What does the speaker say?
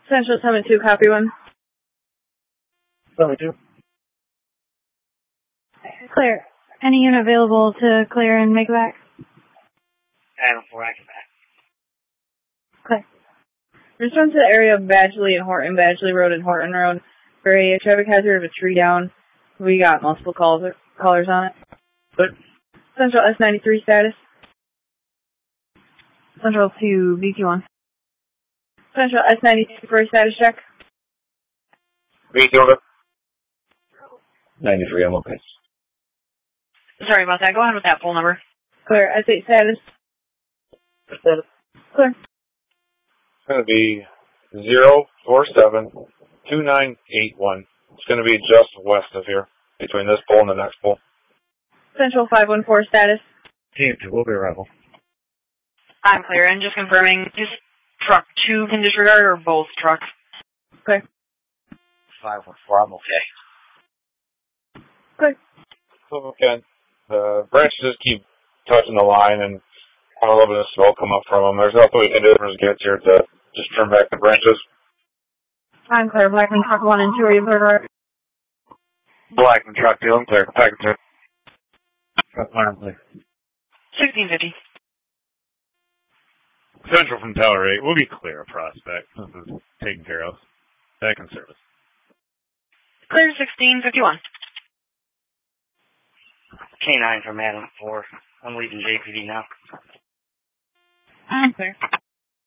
Central 72, copy 1. 72. Clear. Any unit available to clear and make it back? Adam 4, active back. Clear. Return to the area of Badgley and Horton, Badgley Road and Horton Road. For a traffic hazard of a tree down. We got multiple callers on it. Clear. Central S93 status. Central to BQ1. Central S93 for a status check. BQ over. 93, I'm okay. Sorry about that. Go ahead with that full number. Clear. S8 status. Status. Clear. It's going to be 0472981. It's going to be just west of here, between this pole and the next pole. Central 514 status. Team 2, we'll be arrival. I'm clear. And just confirming, just truck 2 can disregard or both trucks? Clear. 514, I'm okay. Clear. Okay. The branches just keep touching the line and a little bit of smoke come up from them. There's nothing we can do for us to get here to just trim back the branches. I'm clear. Blackman truck 1 and 2, are you clear? Blackman truck 2, I'm clear. Packet 2. Truck 1, I'm clear. 1650. Central from Tower 8. We'll be clear of Prospect. This is taken care of. Back in service. Clear 1651. K9 from Adam 4. I'm leaving JPD now. I'm clear.